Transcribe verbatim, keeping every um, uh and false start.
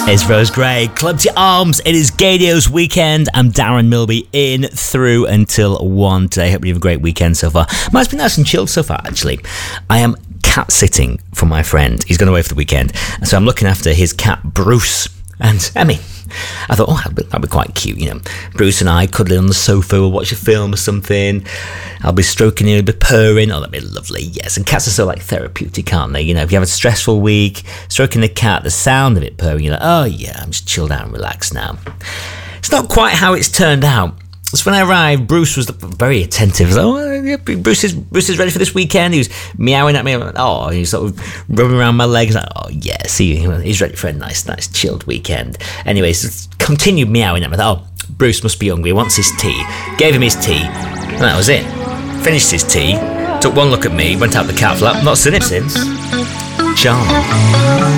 It's Rose Gray. Club to your arms. It is Gaydios weekend. I'm Darren Milby in through until one today. Hope you have a great weekend so far. Mine's been nice and chilled so far, actually. I am cat sitting for my friend. He's gone away for the weekend. So I'm looking after his cat, Bruce, and Emmy. I thought, oh, that'd be, that'd be quite cute, you know. Bruce and I cuddling on the sofa, we'll watch a film or something. I'll be stroking him, be purring. Oh, that'd be lovely, yes. And cats are so, like, therapeutic, aren't they? You know, if you have a stressful week, stroking the cat, the sound of it purring, you're like, oh, yeah, I'm just chilled out and relaxed now. It's not quite how it's turned out. So when I arrived, Bruce was very attentive. He was like, oh, yeah, Bruce is Bruce is ready for this weekend. He was meowing at me. I'm like, oh, he's sort of rubbing around my legs. Like, oh, yeah, see, he's ready for a nice, nice chilled weekend. Anyways, continued meowing at me. Thought, oh, Bruce must be hungry. He wants his tea. Gave him his tea, and that was it. Finished his tea. Took one look at me. Went out the cat flap. Not seen him since. Charming.